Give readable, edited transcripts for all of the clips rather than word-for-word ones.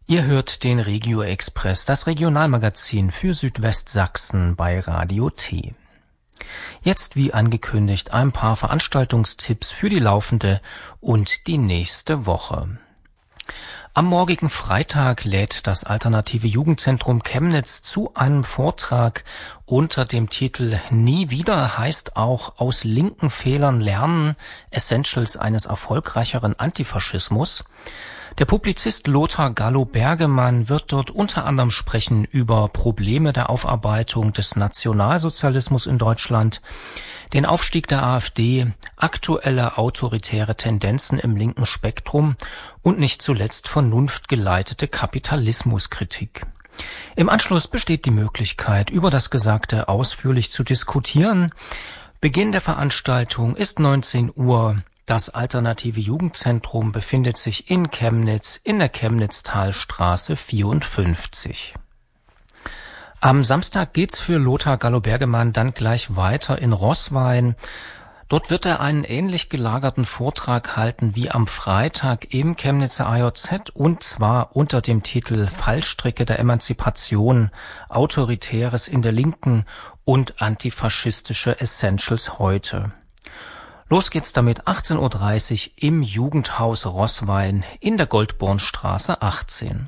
Ihr hört den Regio Express, das Regionalmagazin für Südwestsachsen bei Radio T. Jetzt, wie angekündigt, ein paar Veranstaltungstipps für die laufende und die nächste Woche. Am morgigen Freitag lädt das Alternative Jugendzentrum Chemnitz zu einem Vortrag unter dem Titel Nie wieder heißt auch aus linken Fehlern lernen, Essentials eines erfolgreicheren Antifaschismus. Der Publizist Lothar Gallo-Bergemann wird dort unter anderem sprechen über Probleme der Aufarbeitung des Nationalsozialismus in Deutschland, den Aufstieg der AfD, aktuelle autoritäre Tendenzen im linken Spektrum und nicht zuletzt vernunftgeleitete Kapitalismuskritik. Im Anschluss besteht die Möglichkeit, über das Gesagte ausführlich zu diskutieren. Beginn der Veranstaltung ist 19 Uhr. Das Alternative Jugendzentrum befindet sich in Chemnitz in der Chemnitztalstraße 54. Am Samstag geht's für Lothar Gallo-Bergemann dann gleich weiter in Roßwein. Dort wird er einen ähnlich gelagerten Vortrag halten wie am Freitag im Chemnitzer AJZ, und zwar unter dem Titel Fallstricke der Emanzipation, Autoritäres in der Linken und antifaschistische Essentials heute. Los geht's damit 18:30 Uhr im Jugendhaus Roßwein in der Goldbornstraße 18.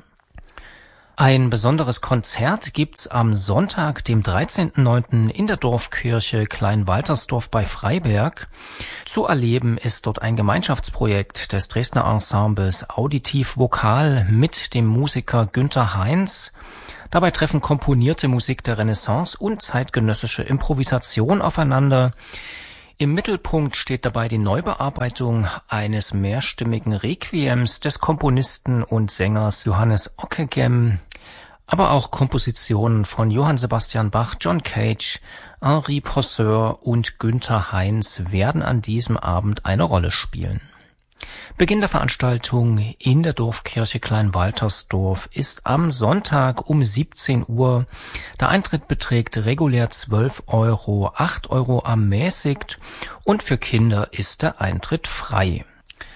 Ein besonderes Konzert gibt's am Sonntag, dem 13.09. in der Dorfkirche Kleinwaltersdorf bei Freiberg. Zu erleben ist dort ein Gemeinschaftsprojekt des Dresdner Ensembles Auditiv Vokal mit dem Musiker Günther Heinz. Dabei treffen komponierte Musik der Renaissance und zeitgenössische Improvisation aufeinander. Im Mittelpunkt steht dabei die Neubearbeitung eines mehrstimmigen Requiems des Komponisten und Sängers Johannes Ockeghem, aber auch Kompositionen von Johann Sebastian Bach, John Cage, Henri Pousseur und Günther Heinz werden an diesem Abend eine Rolle spielen. Beginn der Veranstaltung in der Dorfkirche Kleinwaltersdorf ist am Sonntag um 17 Uhr. Der Eintritt beträgt regulär 12 Euro, 8 Euro ermäßigt, und für Kinder ist der Eintritt frei.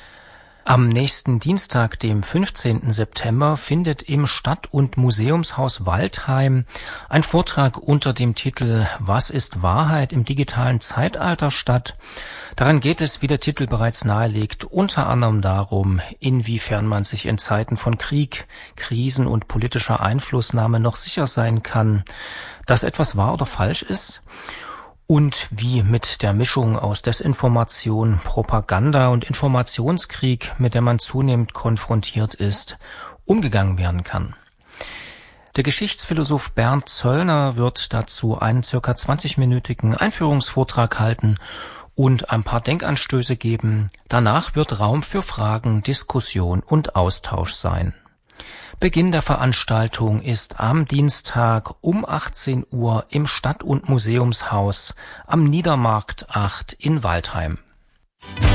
Am nächsten Dienstag, dem 15. September, findet im Stadt- und Museumshaus Waldheim ein Vortrag unter dem Titel Was ist Wahrheit im digitalen Zeitalter statt. Daran geht es, wie der Titel bereits nahelegt, unter anderem darum, inwiefern man sich in Zeiten von Krieg, Krisen und politischer Einflussnahme noch sicher sein kann, dass etwas wahr oder falsch ist, und wie mit der Mischung aus Desinformation, Propaganda und Informationskrieg, mit der man zunehmend konfrontiert ist, umgegangen werden kann. Der Geschichtsphilosoph Bernd Zöllner wird dazu einen ca. 20-minütigen Einführungsvortrag halten und ein paar Denkanstöße geben. Danach wird Raum für Fragen, Diskussion und Austausch sein. Beginn der Veranstaltung ist am Dienstag um 18 Uhr im Stadt- und Museumshaus am Niedermarkt 8 in Waldheim.